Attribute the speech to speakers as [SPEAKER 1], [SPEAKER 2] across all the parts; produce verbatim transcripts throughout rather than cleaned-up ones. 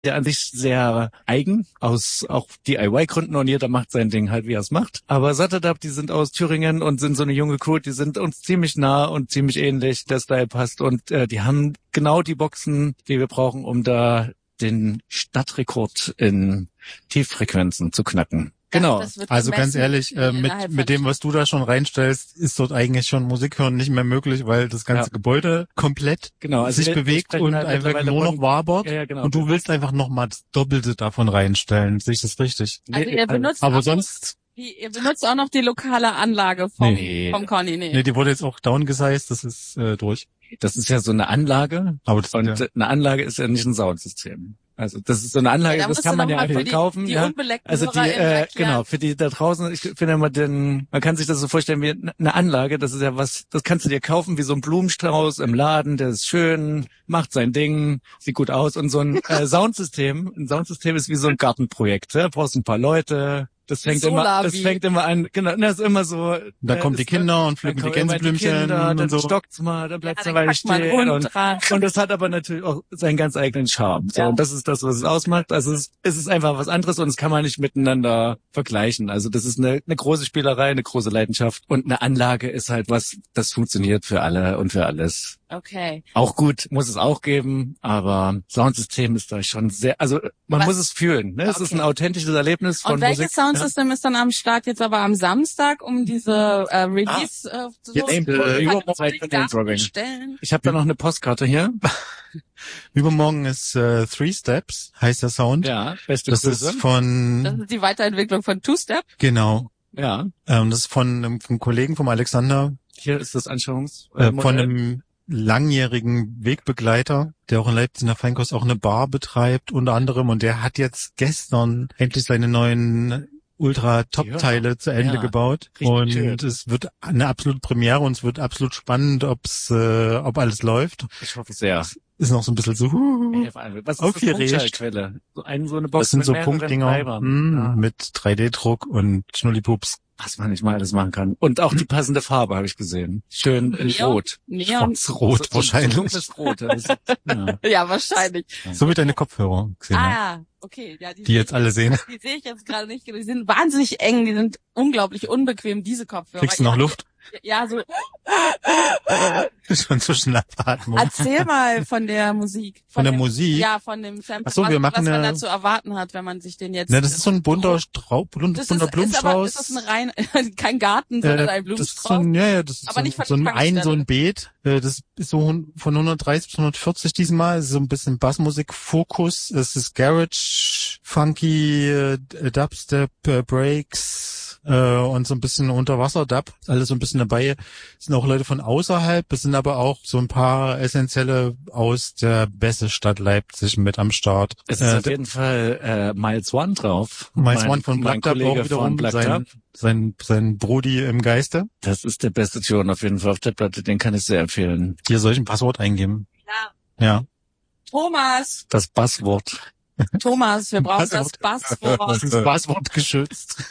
[SPEAKER 1] ja an sich sehr eigen, aus auch D I Y-Gründen und jeder macht sein Ding halt, wie er es macht. Aber Satterdub, die sind aus Thüringen und sind so eine junge Crew, die sind uns ziemlich nah und ziemlich ähnlich, der Style passt und äh, die haben genau die Boxen, die wir brauchen, um da den Stadtrekord in Tieffrequenzen zu knacken. Genau.
[SPEAKER 2] Also ganz ehrlich, äh, mit mit dem, was du da schon reinstellst, ist dort eigentlich schon Musik hören nicht mehr möglich, weil das ganze ja. Gebäude komplett genau, also sich wir, bewegt wir und halt einfach nur noch wabert. Ja, ja, genau. Und du willst einfach noch mal das Doppelte davon reinstellen. Sehe ich das richtig?
[SPEAKER 3] Also ihr benutzt
[SPEAKER 2] aber sonst
[SPEAKER 3] die, ihr benutzt auch noch die lokale Anlage vom, nee. vom Conny. Nee.
[SPEAKER 2] nee, die wurde jetzt auch downgesized, das ist äh, durch.
[SPEAKER 1] Das ist ja so eine Anlage. Aber das, und ja. eine Anlage ist ja nicht ein Soundsystem. Also das ist so eine Anlage, ja, das kann man ja einfach kaufen.
[SPEAKER 3] Die
[SPEAKER 1] ja.
[SPEAKER 3] Also
[SPEAKER 1] die, äh, genau, für die da draußen, ich finde immer den, man kann sich das so vorstellen wie eine Anlage, das ist ja was, das kannst du dir kaufen wie so ein Blumenstrauß im Laden, der ist schön, macht sein Ding, sieht gut aus und so ein äh, Soundsystem, ein Soundsystem ist wie so ein Gartenprojekt, ja? Brauchst ein paar Leute. Das fängt
[SPEAKER 3] Solar
[SPEAKER 1] immer, das fängt immer an, genau, das ist immer so.
[SPEAKER 2] Da kommen die Kinder und pflücken die Gänseblümchen
[SPEAKER 1] und,
[SPEAKER 2] und so.
[SPEAKER 1] Dann stockt's mal, dann bleibt's
[SPEAKER 3] ja,
[SPEAKER 1] eine Weile stehen. Und,
[SPEAKER 3] dran.
[SPEAKER 1] und das hat aber natürlich auch seinen ganz eigenen Charme. So, ja. Und das ist das, was es ausmacht. Also es, es ist einfach was anderes und es kann man nicht miteinander vergleichen. Also das ist eine, eine große Spielerei, eine große Leidenschaft und eine Anlage ist halt was, das funktioniert für alle und für alles.
[SPEAKER 3] Okay.
[SPEAKER 1] Auch gut, muss es auch geben, aber Soundsystem ist da schon sehr, also man was? muss es fühlen, ne? Es okay. ist ein authentisches Erlebnis von
[SPEAKER 3] Und welches
[SPEAKER 1] Musik.
[SPEAKER 3] Soundsystem ja. ist dann am Start jetzt aber am Samstag, um diese äh, Release
[SPEAKER 1] ah.
[SPEAKER 3] äh, so
[SPEAKER 1] jetzt, äh, übermorgen
[SPEAKER 3] stellen?
[SPEAKER 1] Ich habe da noch eine Postkarte hier.
[SPEAKER 2] Übermorgen ist äh, Three Steps, heißt der Sound.
[SPEAKER 1] Ja, beste
[SPEAKER 2] das
[SPEAKER 1] Grüße.
[SPEAKER 2] Ist von
[SPEAKER 3] Das ist die Weiterentwicklung von Two Step.
[SPEAKER 2] Genau.
[SPEAKER 1] Ja.
[SPEAKER 2] Ähm, das ist von einem von Kollegen vom Alexander.
[SPEAKER 1] Hier ist das Anschauungs
[SPEAKER 2] äh, von einem langjährigen Wegbegleiter, der auch in Leipzig in der Feinkost auch eine Bar betreibt, unter anderem. Und der hat jetzt gestern endlich seine neuen Ultra-Top-Teile ja. zu Ende ja, gebaut. Und schön. Es wird eine absolute Premiere und es wird absolut spannend, ob's, äh, ob alles läuft.
[SPEAKER 1] Ich hoffe sehr.
[SPEAKER 2] Ist noch so ein bisschen so uh,
[SPEAKER 1] was ist
[SPEAKER 2] aufgeregt.
[SPEAKER 1] Das so, ein, so eine Box
[SPEAKER 2] das sind
[SPEAKER 1] mit
[SPEAKER 2] so Punktdinger mh, ja. mit drei D-Druck und Schnullipups.
[SPEAKER 1] Was man nicht mal alles machen kann. Und auch die passende Farbe habe ich gesehen. Schön in
[SPEAKER 3] Neon,
[SPEAKER 1] Rot.
[SPEAKER 3] Neon.
[SPEAKER 2] Schwarz-Rot so, wahrscheinlich.
[SPEAKER 1] So Rot. Ist, ja.
[SPEAKER 3] ja, wahrscheinlich.
[SPEAKER 2] So wie deine Kopfhörer. Gesehen,
[SPEAKER 3] ah ja, okay. Ja, die
[SPEAKER 2] die jetzt alle sehen.
[SPEAKER 3] Die sehe ich jetzt gerade nicht. Die sind wahnsinnig eng, die sind unglaublich unbequem, diese Kopfhörer.
[SPEAKER 2] Kriegst du noch
[SPEAKER 3] ja,
[SPEAKER 2] Luft?
[SPEAKER 3] Ja, so.
[SPEAKER 2] Schon so Schnappatmung.
[SPEAKER 3] Erzähl mal von der Musik.
[SPEAKER 2] Von, von der
[SPEAKER 3] dem,
[SPEAKER 2] Musik?
[SPEAKER 3] Ja, von dem Sample.
[SPEAKER 2] Ach so, wir
[SPEAKER 3] was,
[SPEAKER 2] machen
[SPEAKER 3] was man
[SPEAKER 2] eine,
[SPEAKER 3] da zu erwarten hat, wenn man sich den jetzt...
[SPEAKER 2] Na, das ist so ein bunter Strauß, bunter Blumenstrauß.
[SPEAKER 3] Ist, ist das ein rein, kein Garten, sondern
[SPEAKER 2] äh,
[SPEAKER 3] ein Blumenstrauß?
[SPEAKER 2] Das ist so ein, ja, ja, das ist
[SPEAKER 3] aber
[SPEAKER 2] so,
[SPEAKER 3] nicht
[SPEAKER 2] so ein, ein, so ein Beet. Das ist so von hundertdreißig bis hundertvierzig diesmal. Es ist so ein bisschen Bassmusik-Fokus. Es ist Garage, Funky, Dubstep, Breaks, äh, und so ein bisschen Unterwasser-Dub. Alles so ein bisschen dabei. Es sind auch Leute von außerhalb. Es sind aber auch so ein paar Essentielle aus der Bässe-Stadt Leipzig mit am Start.
[SPEAKER 1] Es ist äh, auf jeden Fall äh, Miles One drauf.
[SPEAKER 2] Miles One von Black Dub auch wiederum. Sein, sein, sein Brudi im Geiste.
[SPEAKER 1] Das ist der beste Tune auf jeden Fall auf der Platte. Den kann ich sehr empfehlen.
[SPEAKER 2] Hier soll ich ein Passwort eingeben?
[SPEAKER 3] Ja.
[SPEAKER 2] Ja.
[SPEAKER 3] Thomas.
[SPEAKER 1] Das Basswort.
[SPEAKER 3] Thomas, wir brauchen Passwort. Das Basswort.
[SPEAKER 2] Das ist Basswort geschützt.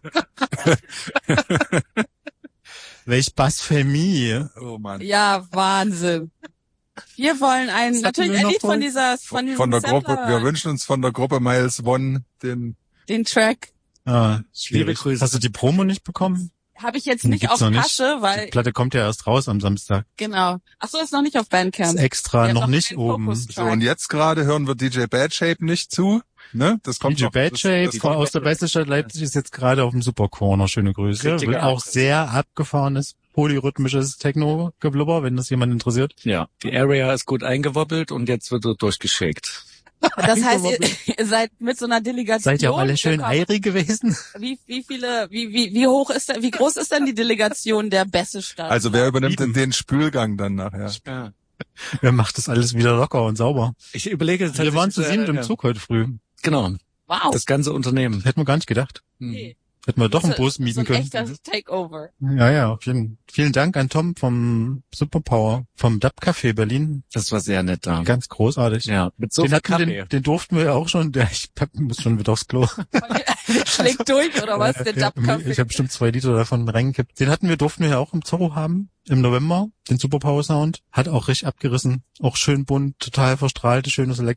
[SPEAKER 2] Welch Blasphemie.
[SPEAKER 1] Oh Mann.
[SPEAKER 3] Ja, Wahnsinn. Wir wollen ein, natürlich ein Lied von dieser, von diesem
[SPEAKER 4] Von der
[SPEAKER 3] Sampler.
[SPEAKER 4] Gruppe, wir wünschen uns von der Gruppe Miles One den,
[SPEAKER 3] den Track.
[SPEAKER 2] Ah, schwierig. Hast du die Promo nicht bekommen?
[SPEAKER 3] Habe ich jetzt nicht auf Tasche, weil...
[SPEAKER 2] Die Platte kommt ja erst raus am Samstag.
[SPEAKER 3] Genau. Ach so, ist noch nicht auf Bandcamp.
[SPEAKER 2] Ist extra noch nicht oben.
[SPEAKER 4] So, und jetzt gerade hören wir D J Bad Shape nicht zu. Ne? Das kommt
[SPEAKER 2] D J Bad Shape aus der Bässe-Stadt Leipzig ist jetzt gerade auf dem Super Corner. Schöne Grüße.
[SPEAKER 1] Richtig
[SPEAKER 2] Wird auch sehr abgefahrenes, polyrhythmisches Techno-Geblubber, wenn das jemand interessiert.
[SPEAKER 1] Ja, die Area ist gut eingewobbelt und jetzt wird er durchgeschickt.
[SPEAKER 3] Das heißt, ihr, ihr seid mit so einer Delegation.
[SPEAKER 2] Seid ihr auch alle schön eirig gewesen?
[SPEAKER 3] Wie, wie viele, wie, wie, wie hoch ist denn, wie groß ist denn die Delegation der Bässe-Stadt?
[SPEAKER 4] Also wer übernimmt denn den Spülgang dann nachher?
[SPEAKER 1] Ja.
[SPEAKER 2] Wer macht das alles wieder locker und sauber?
[SPEAKER 1] Ich überlege,
[SPEAKER 2] wir waren zu siebt äh, im ja. Zug heute früh.
[SPEAKER 1] Genau.
[SPEAKER 3] Wow.
[SPEAKER 1] Das ganze Unternehmen.
[SPEAKER 2] Hätten wir gar nicht gedacht.
[SPEAKER 3] Nee.
[SPEAKER 2] Hätten wir doch einen Bus mieten können.
[SPEAKER 3] Das ist ein echtes Takeover.
[SPEAKER 2] Ja, ja, auf jeden Fall. Vielen Dank an Tom vom Superpower, vom Dub Café Berlin.
[SPEAKER 1] Das war sehr nett da.
[SPEAKER 2] Ganz großartig.
[SPEAKER 1] Ja, mit so
[SPEAKER 2] den,
[SPEAKER 1] viel
[SPEAKER 2] hatten,
[SPEAKER 1] Kaffee.
[SPEAKER 2] Den, den durften wir ja auch schon, der, ich muss schon wieder aufs Klo.
[SPEAKER 3] Schlägt durch, oder was, der Dub Café?
[SPEAKER 2] Ich habe bestimmt zwei Liter davon reingekippt. Den hatten wir, durften wir ja auch im Zorro haben, im November, den Superpower Sound. Hat auch richtig abgerissen. Auch schön bunt, total verstrahlte, schöne Selection.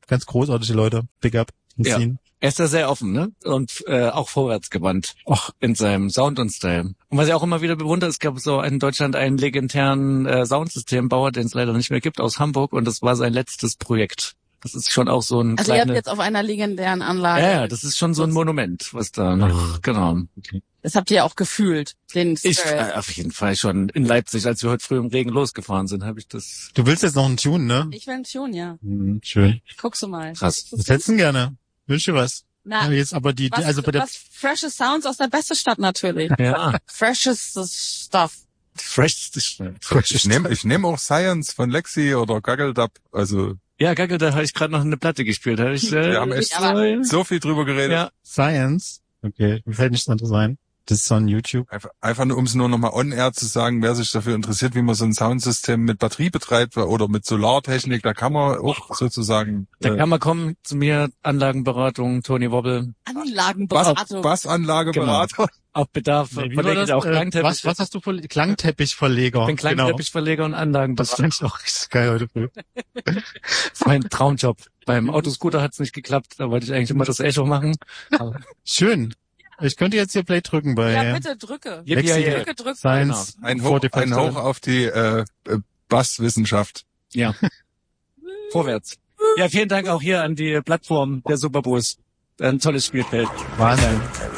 [SPEAKER 2] ganz großartige Leute. Big up.
[SPEAKER 1] Ja.
[SPEAKER 2] Scene.
[SPEAKER 1] Er ist da sehr offen, ne? Und äh, auch vorwärtsgewandt
[SPEAKER 2] Och,
[SPEAKER 1] in seinem Sound und Style. Und was ich auch immer wieder bewundere, es gab so in Deutschland einen legendären äh, Soundsystembauer, den es leider nicht mehr gibt, aus Hamburg, und das war sein letztes Projekt. Das ist schon auch so ein
[SPEAKER 3] Also ihr habt
[SPEAKER 1] kleines...
[SPEAKER 3] jetzt auf einer legendären Anlage.
[SPEAKER 1] Ja, ja, das ist schon so ein Monument, was da noch, genau.
[SPEAKER 3] Das habt ihr auch gefühlt, den
[SPEAKER 1] Ich,
[SPEAKER 3] Spirit.
[SPEAKER 1] äh, auf jeden Fall schon in Leipzig, als wir heute früh im Regen losgefahren sind, habe ich das
[SPEAKER 2] du willst jetzt noch einen Tune, ne?
[SPEAKER 3] Ich will schon, ja.
[SPEAKER 2] Hm, schön.
[SPEAKER 3] Guckst du mal.
[SPEAKER 1] krass.
[SPEAKER 2] Was hättest du denn gerne? Wünsch dir was.
[SPEAKER 3] Na,
[SPEAKER 2] Ja, jetzt aber die, die
[SPEAKER 3] was,
[SPEAKER 2] also bei der,
[SPEAKER 3] was freshes Sounds aus der Beste-Stadt natürlich.
[SPEAKER 1] Ja,
[SPEAKER 3] Freshes Stuff.
[SPEAKER 1] fresh.
[SPEAKER 4] Ich nehme ich nehm auch Science von Lexi oder Gaggeldub. Also,
[SPEAKER 1] Ja, Gagel, da habe ich gerade noch eine Platte gespielt. Hab ich, äh,
[SPEAKER 4] wir haben echt
[SPEAKER 3] aber-
[SPEAKER 4] so viel drüber geredet.
[SPEAKER 1] ja.
[SPEAKER 2] Science. Okay, mir fällt nichts anderes ein. Das ist on YouTube.
[SPEAKER 4] Einfach, einfach nur, um es nur nochmal on-air zu sagen, wer sich dafür interessiert, wie man so ein Soundsystem mit Batterie betreibt oder mit Solartechnik, da kann man auch sozusagen
[SPEAKER 1] Da
[SPEAKER 4] äh,
[SPEAKER 1] kann man kommen zu mir, Anlagenberatung, Tony Wobble,
[SPEAKER 4] Bass,
[SPEAKER 3] Anlagenberatung.
[SPEAKER 4] Bassanlageberater.
[SPEAKER 1] auf Bedarf,
[SPEAKER 2] Nee, wie
[SPEAKER 1] verlege
[SPEAKER 2] war
[SPEAKER 1] ich auch
[SPEAKER 2] das? Äh,
[SPEAKER 1] Klangteppich.
[SPEAKER 2] was, was hast du für Klangteppichverleger?
[SPEAKER 1] Ich bin Klangteppichverleger und
[SPEAKER 2] Genau. Das
[SPEAKER 1] Anlagenberater.
[SPEAKER 2] fand ich auch richtig geil heute früh.
[SPEAKER 1] Das ist mein Traumjob. Beim Autoscooter hat's nicht geklappt, da wollte ich eigentlich immer das Echo machen. Aber
[SPEAKER 2] Schön. Ich könnte jetzt hier Play drücken bei
[SPEAKER 3] Ja, bitte drücke.
[SPEAKER 1] Yippie,
[SPEAKER 2] Lexi.
[SPEAKER 1] yippie.
[SPEAKER 3] Drücke, drücke.
[SPEAKER 2] Science.
[SPEAKER 4] Ein Hoch, ein Hoch auf die äh, äh, Basswissenschaft.
[SPEAKER 1] Ja. Vorwärts. Ja, vielen Dank auch hier an die Plattform der Superbus. Ein tolles Spielfeld.
[SPEAKER 2] Wahnsinn.